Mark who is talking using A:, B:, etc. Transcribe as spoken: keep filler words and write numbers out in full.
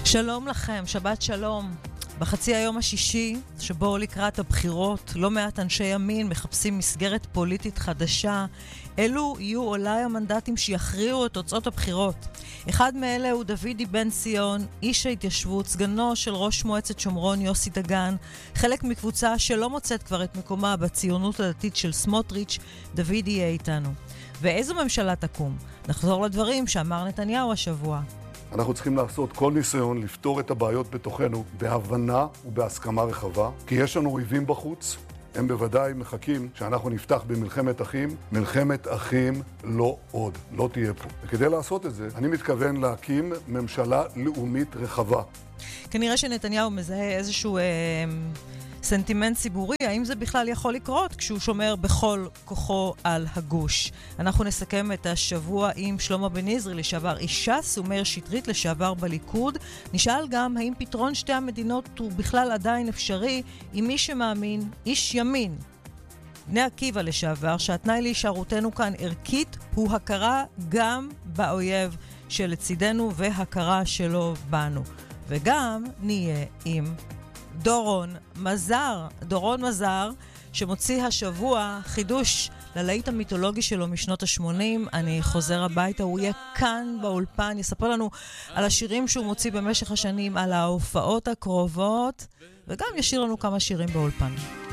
A: שלום לכם, שבת שלום. בחצי היום השישי, שבו לקראת הבחירות, לא מעט אנשי ימין מחפשים מסגרת פוליטית חדשה. אלו יהיו אולי המנדטים שיכריעו את תוצאות הבחירות. אחד מאלה הוא דוידי בן ציון, איש ההתיישבות, סגנו של ראש מועצת שומרון יוסי דגן, חלק מקבוצה שלא מוצאת כבר את מקומה בציונות הדתית של סמוטריץ'. דוידי יהיה איתנו. ואיזו ממשלה תקום? נחזור לדברים שאמר נתניהו השבוע.
B: אנחנו צריכים לעשות כל ניסיון לפתור את הבעיות בתוכנו בהבנה ובהסכמה רחבה, כי יש לנו אויבים בחוץ, הם בוודאי מחכים שאנחנו נפתח במלחמת אחים. מלחמת אחים לא עוד, לא תהיה פה. וכדי לעשות את זה, אני מתכוון להקים ממשלה לאומית רחבה.
A: כנראה שנתניהו מזהה איזשהו אה, סנטימנט ציבורי, האם זה בכלל יכול לקרות כשהוא שומר בכל כוחו על הגוש. אנחנו נסכם את השבוע עם שלמה בן עזרי, לשעבר איש ש"ס, ומאיר שטרית, לשעבר בליכוד. נשאל גם האם פתרון שתי המדינות הוא בכלל עדיין אפשרי עם מי שמאמין, איש ימין. בני עקיבא לשעבר, שהתנאי להישארותנו כאן ערכית הוא הכרה גם באויב שלצידנו והכרה שלו בנו. וגם נהיה עם דורון מזר, דורון מזר, שמוציא השבוע חידוש ללהיט המיתולוגי שלו משנות ה-שמונים. אני חוזר הביתה, הוא יהיה כאן באולפן, יספר לנו על השירים שהוא מוציא במשך השנים, על ההופעות הקרובות, וגם ישיר לנו כמה שירים באולפן.